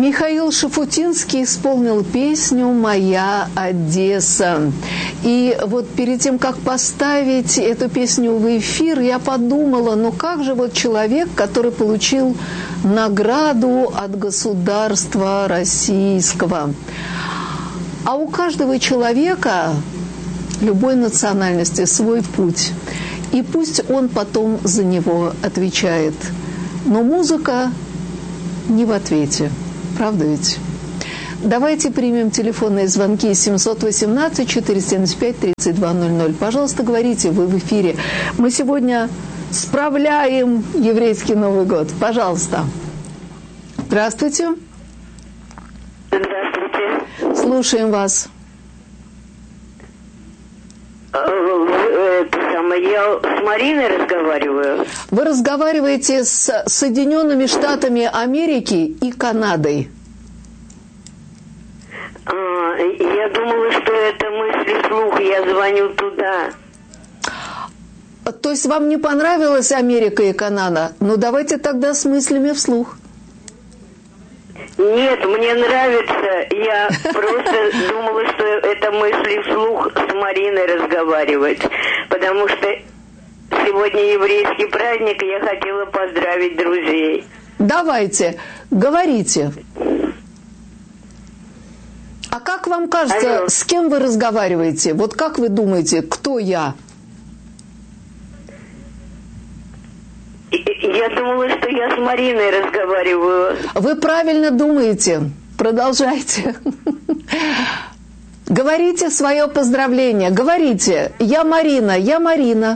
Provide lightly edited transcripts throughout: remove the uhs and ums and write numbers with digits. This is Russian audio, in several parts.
Михаил Шафутинский исполнил песню «Моя Одесса». И вот перед тем, как поставить эту песню в эфир, я подумала, ну как же вот человек, который получил награду от государства российского. А у каждого человека, любой национальности, свой путь. И пусть он потом за него отвечает. Но музыка не в ответе. Правда ведь? Давайте примем телефонные звонки 718-475-3200. Пожалуйста, говорите, вы в эфире. Мы сегодня справляем еврейский Новый год. Пожалуйста. Здравствуйте. Здравствуйте. Слушаем вас. Я с Мариной разговариваю. Вы разговариваете с Соединенными Штатами Америки и Канадой. Я думала, что это мысли вслух. Я звоню туда. То есть вам не понравилась Америка и Канада? Ну, давайте тогда с мыслями вслух. Нет, мне нравится. Я просто думала, что это мысли вслух с Мариной разговаривать. Потому что сегодня еврейский праздник, и я хотела поздравить друзей. Давайте, говорите. А как вам кажется, Алло. с кем вы разговариваете? Вот как вы думаете, кто я? Я думала, что я с Мариной разговариваю. Вы правильно думаете. Продолжайте. Говорите свое поздравление. Говорите. Я Марина, я Марина.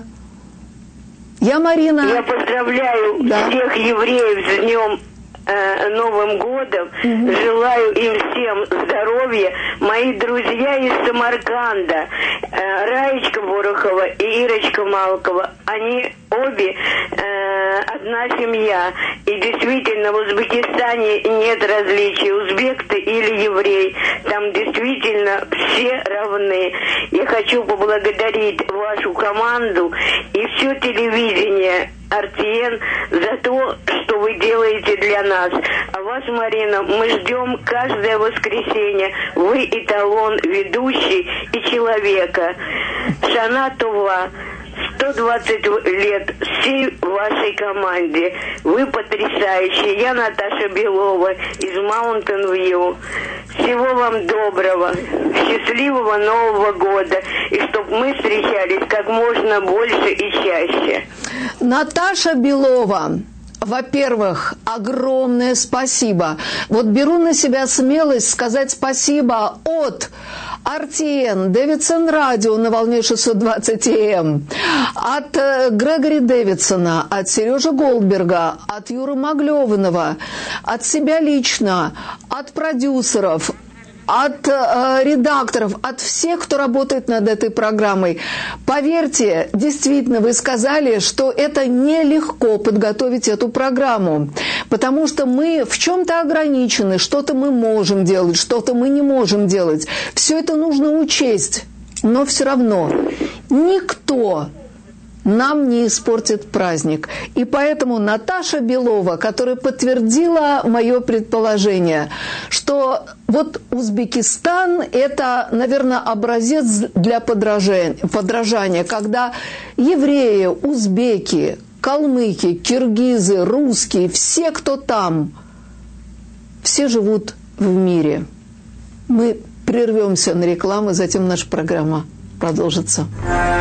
Я Марина. Я поздравляю всех евреев с Днем Новым годом. Желаю им всем здоровья. Мои друзья из Самарканда, Раечка Борохова и Ирочка Малкова, они обе одна семья. И действительно в Узбекистане нет различий, узбек ты или еврей. Там действительно все равны. Я хочу поблагодарить вашу команду и все телевидение RTN за то, что вы делаете для нас. А вас, Марина, мы ждем каждое воскресенье. Вы эталон ведущий и человека. Шана Това. 120 лет всей вашей команде. Вы потрясающие. Я Наташа Белова из Mountain View. Всего вам доброго, счастливого Нового года. И чтобы мы встречались как можно больше и чаще. Наташа Белова. Во-первых, огромное спасибо. Вот беру на себя смелость сказать спасибо от RTN, Дэвидсон Радио на волне 620 АМ, от Грегори Дэвидсона, от Сережи Голдберга, от Юры Маглеванова, от себя лично, от продюсеров, от редакторов, от всех, кто работает над этой программой. Поверьте, действительно, вы сказали, что это нелегко подготовить эту программу, потому что мы в чем-то ограничены, что-то мы можем делать, что-то мы не можем делать. Все это нужно учесть, но все равно никто нам не испортит праздник. И поэтому Наташа Белова, которая подтвердила мое предположение, что вот Узбекистан – это, наверное, образец для подражания, когда евреи, узбеки, калмыки, киргизы, русские, все, кто там, все живут в мире. Мы прервемся на рекламу, затем наша программа продолжится.